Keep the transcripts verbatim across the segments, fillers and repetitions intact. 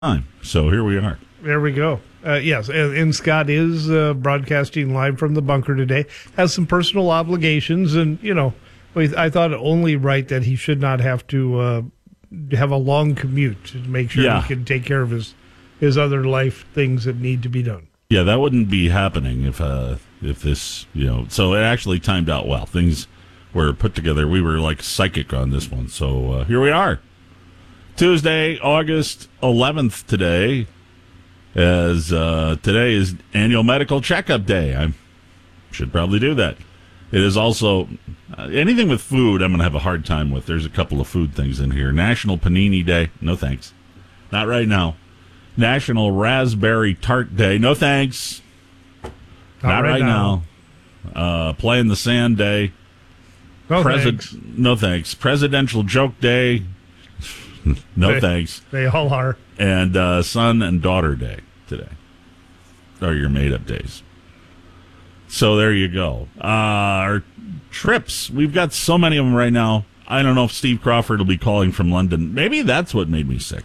time. So here we are. There we go. Uh, yes, and, and Scott is uh, broadcasting live from the bunker today. Has some personal obligations, and, you know, I thought it only right that he should not have to uh, have a long commute to make sure yeah. he can take care of his, his other life things that need to be done. Yeah, that wouldn't be happening if uh, if this, you know, so it actually timed out well. Things were put together. We were like psychic on this one. So uh, here we are. Tuesday, August eleventh today, as uh, today is annual medical checkup day. I should probably do that. It is also uh, anything with food I'm going to have a hard time with. There's a couple of food things in here. National Panini Day. No thanks. Not right now. National Raspberry Tart Day. No thanks. Not, Not right, right now. now. Uh, Play in the Sand Day. No Presi- thanks. No thanks. Presidential Joke Day. No they, thanks. They all are. And uh, Son and Daughter Day today are your made-up days. So there you go. Uh, our trips, we've got so many of them right now. I don't know if Steve Crawford will be calling from London. Maybe that's what made me sick.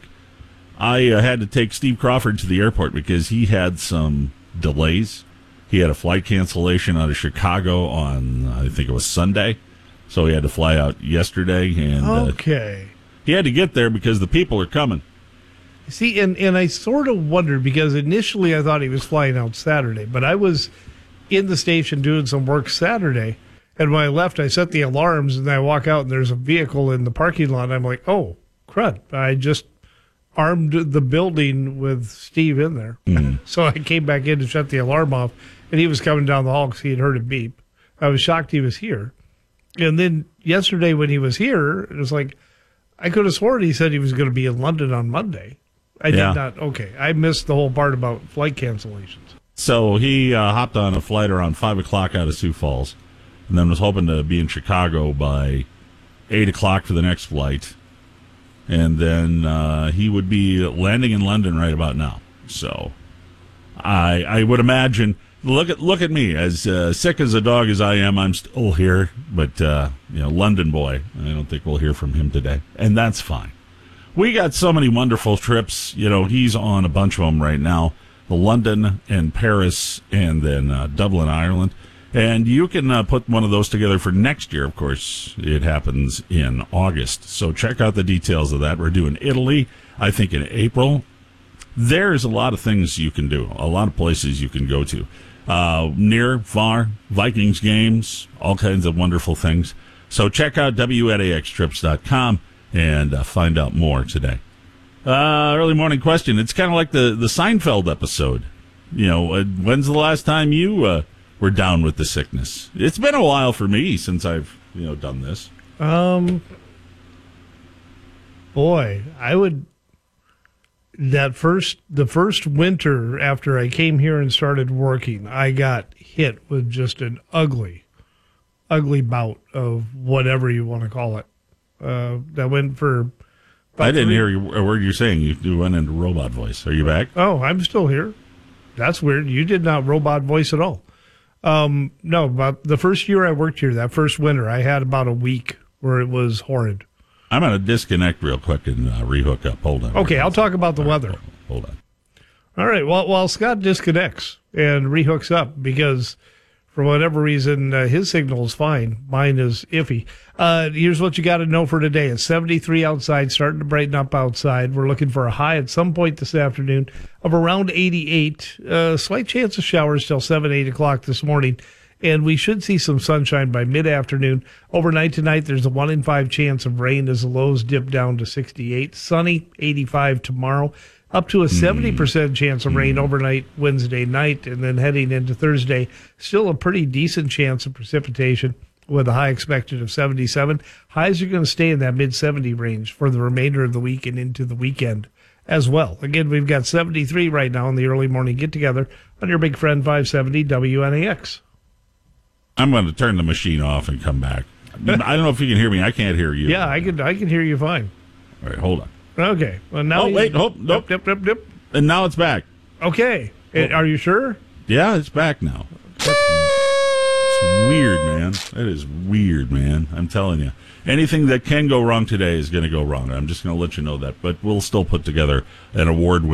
I uh, had to take Steve Crawford to the airport because he had some delays. He had a flight cancellation out of Chicago on, I think it was Sunday. So he had to fly out yesterday. And okay. Uh, he had to get there because the people are coming. See, and, and I sort of wondered because initially I thought he was flying out Saturday, but I was in the station doing some work Saturday, and when I left, I set the alarms, and I walk out, and there's a vehicle in the parking lot, and I'm like, oh, crud. I just armed the building with Steve in there. Mm. So I came back in to shut the alarm off, and he was coming down the hall because he had heard a beep. I was shocked he was here. And then yesterday when he was here, it was like, I could have sworn he said he was going to be in London on Monday. I yeah. did not. Okay. I missed the whole part about flight cancellations. So he uh, hopped on a flight around five o'clock out of Sioux Falls and then was hoping to be in Chicago by eight o'clock for the next flight. And then uh, he would be landing in London right about now. So I I would imagine, look at look at me, as uh, sick as a dog as I am, I'm still here. But, uh, you know, London boy, I don't think we'll hear from him today. And that's fine. We got so many wonderful trips. You know, he's on a bunch of them right now. The London and Paris and then uh, Dublin, Ireland. And you can uh, put one of those together for next year. Of course, it happens in August. So check out the details of that. We're doing Italy, I think, in April. There's a lot of things you can do, a lot of places you can go to. Uh, near, far, Vikings games, all kinds of wonderful things. So check out W N A X trips dot com and uh, find out more today. Uh, early morning question. It's kind of like the, the Seinfeld episode. You know, uh, when's the last time you uh, were down with the sickness? It's been a while for me since I've, you know, done this. Um, boy, I would, that first, the first winter after I came here and started working, I got hit with just an ugly, ugly bout of whatever you want to call it. Uh, that went for... I didn't three. hear a word you're saying. You, you went into robot voice. Are you back? Oh, I'm still here. That's weird. You did not robot voice at all. Um, no, about the first year I worked here, that first winter, I had about a week where it was horrid. I'm going to disconnect real quick and uh, rehook up. Hold on. Okay, I'll talk about the all weather. Right, hold on. All right. Well, while Scott disconnects and rehooks up because for whatever reason uh, his signal is fine, mine is iffy. Uh, here's what you got to know for today. It's seventy-three outside, starting to brighten up outside. We're looking for a high at some point this afternoon of around eighty-eight. Uh, slight chance of showers till seven, eight o'clock this morning. And we should see some sunshine by mid-afternoon. Overnight tonight, there's a one in five chance of rain as the lows dip down to sixty-eight. Sunny, eighty-five tomorrow. Up to a seventy percent chance of rain overnight Wednesday night. And then heading into Thursday, still a pretty decent chance of precipitation with a high expected of seventy-seven. Highs are going to stay in that mid seventy range for the remainder of the week and into the weekend as well. Again, we've got seventy-three right now in the early morning get-together on your big friend five seventy W N A X. I'm going to turn the machine off and come back. I don't know if you can hear me. I can't hear you. Yeah, I can I can hear you fine. All right, hold on. Okay. Well, now oh, wait. Nope. Nope. Dip, dip, dip. And now it's back. Okay. Oh. Are you sure? Yeah, it's back now. It's weird, man. That is weird, man. I'm telling you. anything that can go wrong today is going to go wrong. I'm just going to let you know that. But we'll still put together an award